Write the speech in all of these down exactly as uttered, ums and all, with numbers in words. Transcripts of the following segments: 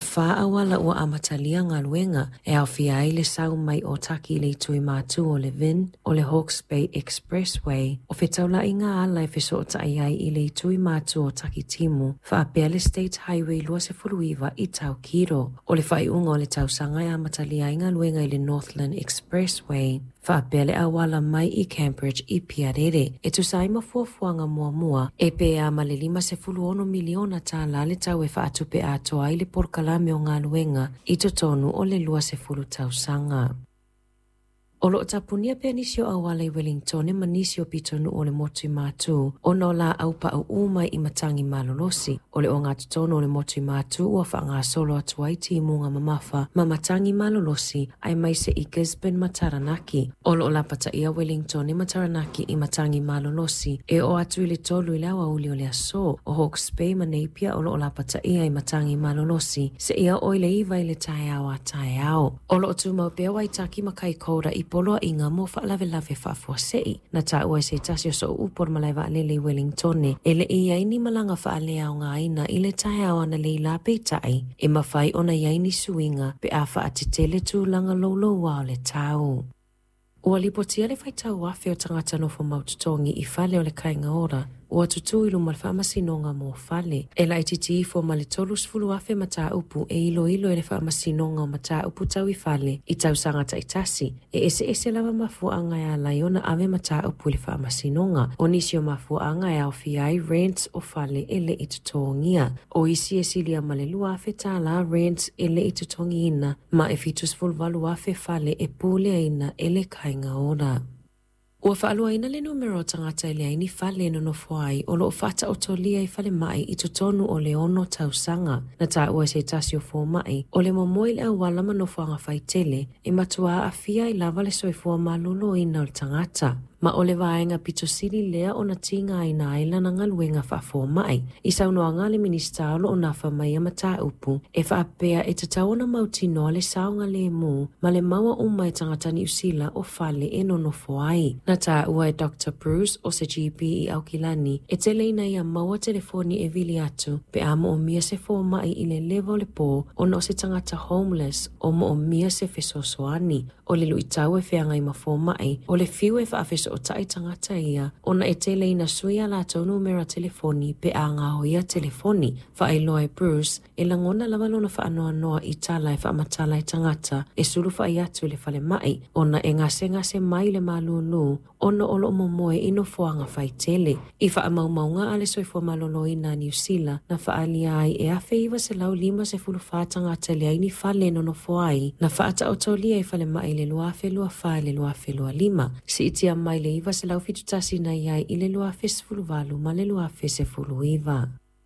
faa awala ua amatalia ngā luenga e au fiai le sau mai o taki le tui mātu o le Vin o le Hawke's Bay Expressway o whetaula i ngā ala e wheso o tai ai i le tui mātu o taki timu wha a le State Highway lua se fuluiva i tau kiro o le whai unga o le tau sanga e amatalia i ngā luenga i le Northland Expressway wha a le awala mai i Cambridge i Piarere e tu sai mafuafuanga mua mua e pe a ma le lima se fulu ono miliona tā la le tau e wha atupe a toa i le porkalame o ngā luenga i to tonu o le lua se fulu tau sanga. O lo tapunia pe nisio awala i Wellington e manisio pitonu o le motu i mātu o no la aupa au umai i matangi malolosi o le o ngā tutono o le motu i mātu ua wha ngā solo atu ai ti munga mamafa ma matangi malolosi ai maise i Gisborne ma Taranaki o lo la pata ia Wellington e ma Taranaki i matangi malolosi e o atu i le tolu i lawa uli o le aso o Hawke's Bay ma Napier o lo la pata ia i matangi malolosi se ia o le iwa i le tae au a tae au o lo tu mau pea wai taki makai koura i poloa i ngā mō whaalave lave whaafua na tā ua se tasio so upor malai wa lele Wellington e le i aini malanga whaalea o ngā ina i le tae au ana le i la peitai e mawhai ona iaini suinga pe a whaatitele tūlanga lolo wa o le tau. Ua lipotia le whaitau wafe o tangata no fo maututongi i whale o le kainga ora ua tutu ilu mal whaamasinonga mō whale. E la ititi fo male tolus fulu afe mata upu e ilo ilo e le whaamasinonga o mata upu tau i whale i tau sangata i tasi. E ese ese lava mafua anga e a laiona ave mata upu le whaamasinonga. O nisio mafua anga e au fiai rents o whale e le itutongia. O isi e silia male lua afe tala rents e le itutongi ina ma e fitus fulu valu afe whale e pule ina e le kainga ora. Ua whaalua ina le numero tangata i le aini whale no no fuai o loo whata o tolia i whale mai i tutonu o le ono tausanga na tā ua se tasio fō mai o le momoil a walama no fuanga whaitele e matua a fia i lava le soifua malolo ina o le tangata. Ma o le vaenga pitosili lea o na tinga ai na aila na ngaluenga whaafo mai. I saunoa ngā le minista alo o na whamai a mata upu e whaapea e tatau na mautinoa le saunga le mu ma le maua umai tangatani usila o whale e nono foai. Na tā ua e Doctor Bruce o se G P i Aukilani e te leina i a maua telefoni e vili atu pe a mo o mia se fō mai i le levo le pō o no se tangata homeless o mo o mia se fesosoani. O le lui tau e whea ngai ma fō mai o le fiu e whaafeso o tai tangata ia o na e te leina sui a lātou numera telefoni pe a ngā hoia telefoni. Wha e loe Bruce e langona lavalona whaanoa noa i tala e whaamatala i tangata e suru wha i atu le whale mai o na e ngase ngase mai le malulu o na olo mo moe ino fuanga whai tele. I wha mau maunga ale soifua malolo i na New Zealand na wha alia ai e awhi iwa se lau lima se fulu wha tangata le aini whale no no fuai na wha ata o taulia i whale mai le lua whe lua wha le lua whe lua lima. Si itia mai le iwa se lau fitutasi na iai i le lua whe se fulu walu ma le lua whe se fulu iwa.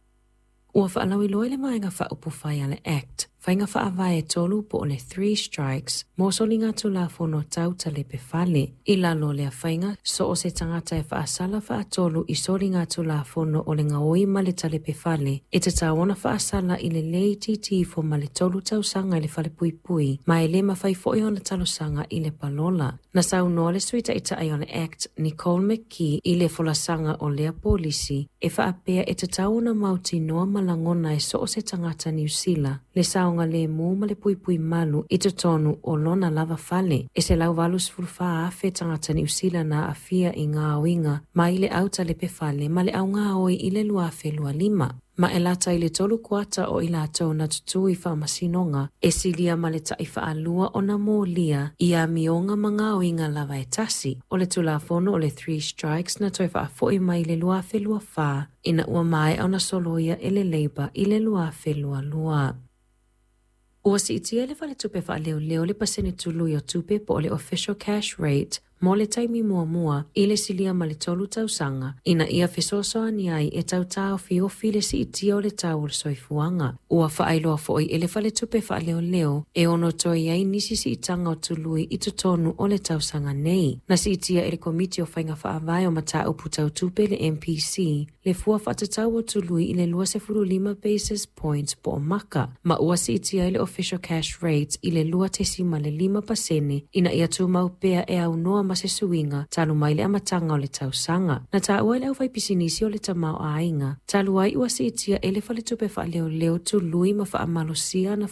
Ua wha alau i loe le maenga wha upu whai ale Act. Whainga wha awai e tolu po o le three strikes, mō soli ngā tu la whono tau ta le pe whale. I lalo lea whainga, so o se tangata e wha asala wha atolu i soli ngā tu la whono o le ngā oi ma le ta le pe whale. E te tāwana wha asala i le lei titi fo ma le tolu tau sanga i le whale pui pui, ma e le ma whai fo i ona talo sanga i le palola. Na sau noa le suita i ta ai ona Act, Nicole McKee i le fola sanga o lea polisi, e wha apea e te tāwana mauti noa malangona e so o se tangata New Zealand. Le sau nga le mu ma le pui pui malu i te tonu o lona lava fale. E se lau walu sfurfa a fe tangata New Zealand na a fia i ngā oinga ma i le auta le pe fale ma le au ngā oi i le lua fe lua lima. Ma e lata i le tolu kuata o i lātou na tutu i whaamasinonga e silia ma le tai whaalua o na mō lia i a mionga ma ngā oinga lava e tasi. O le tula fono o le three strikes na toi whaafoi mai le lua fe lua wha ina ua mai au na soloia e le Labour i le lua fe lua lua. Ua si itia le whale tupe wha leo leo le pasene tului o tupe po o le official cash rate mo le taimi mua mua i le silia ma le tolu tau sanga ina ia fesosoa ni ai e tau tau fio file si itia o le tau o le soifuanga. Ua whaailoa foi e le whale tupe wha leo leo e ono toi ai nisi si itanga o tului i tutonu o le tau sanga nei. Na si itia e le komiti o whainga wha avai o mata upu tau tupe le M P C le fua whatatau o tului i le lua se furu lima basis points po o maka. Ma ua si itia i le official cash rates i le lua tesi ma le lima pasene ina ia tu mau pea e au noa ma se suinga talu mai le amatanga o le tausanga. Na ta ua le au vai pisinisi o le tamau a inga. Talu ai ua si itia e le whale tupe wha leo leo tu lui ma wha amalosia na